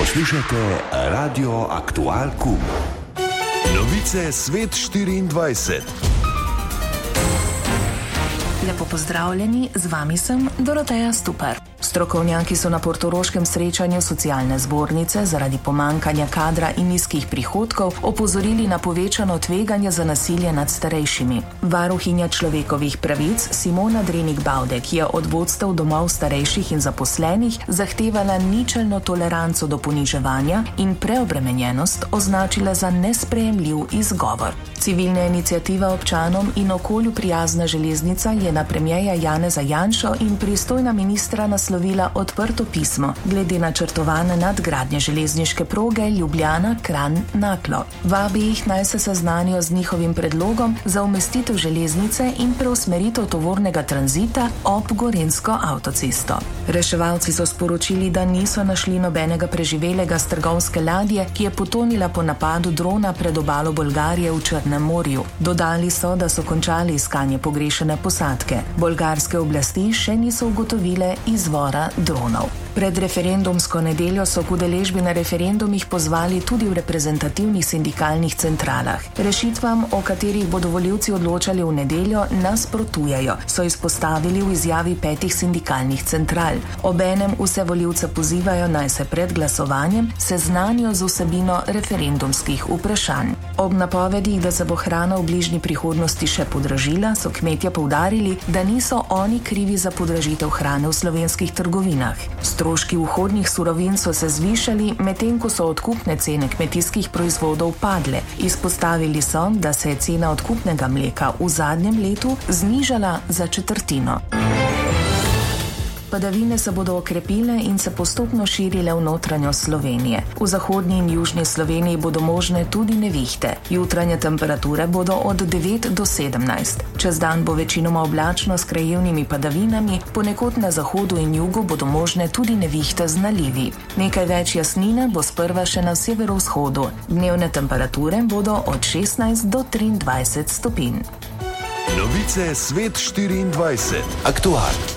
Poslušajte Radio Aktual Q. Novice Svet 24. Lepo pozdravljeni, z vami sem Doroteja Stupar. Strokovnjaki so na portoroškem srečanju socialne zbornice zaradi pomankanja kadra in nizkih prihodkov opozorili na povečano tveganje za nasilje nad starejšimi. Varuhinja človekovih pravic Simona Drenik-Bavdek je od vodstev domov starejših in zaposlenih zahtevala ničelno toleranco do poniževanja in preobremenjenost označila za nesprejemljiv izgovor. Civilna iniciativa občanom in okolju prijazna železnica je na premierja Janeza Janšo in pristojna ministra naslovila odprto pismo glede načrtovane nadgradnje železniške proge Ljubljana-Kranj-Naklo. Vabi jih, naj se seznanijo z njihovim predlogom za umestitev železnice in preusmeritev tovornega tranzita ob gorenjsko avtocesto. Reševalci so sporočili, da niso našli nobenega preživelega s trgovske ladje, ki je potonila po napadu drona pred obalo Bolgarije v Črnem morju. Dodali so, da so končali iskanje pogrešane posadke. Bolgarske oblasti še niso ugotovile izvora dronov. Pred referendumsko nedeljo so k udeležbi na referendumih pozvali tudi v reprezentativnih sindikalnih centralah. Rešitvam, o katerih bodo volivci odločali v nedeljo, nasprotujejo, so izpostavili v izjavi 5 sindikalnih central. Obenem vse volivce pozivajo, naj se pred glasovanjem seznanijo z vsebino referendumskih vprašanj. Ob napovedih, da se bo hrana v bližnji prihodnosti še podražila, so kmetje poudarili, da niso oni krivi za podražitev hrane v slovenskih trgovinah. Stroški vhodnih surovin so se zvišali, medtem ko so odkupne cene kmetijskih proizvodov padle. Izpostavili so, da se je cena odkupnega mleka v zadnjem letu znižala za četrtino. Padavine se bodo okrepile in se postopno širile v notranjost Slovenije. V zahodnji in južni Sloveniji bodo možne tudi nevihte. Jutranje temperature bodo od 9 do 17. Čez dan bo večinoma oblačno s krajevnimi padavinami, ponekod na zahodu in jugu bodo možne tudi nevihte z nalivi. Nekaj več jasnine bo sprva še na severovzhodu. Dnevne temperature bodo od 16 do 23 stopinj. Novice Svet 24. Aktual.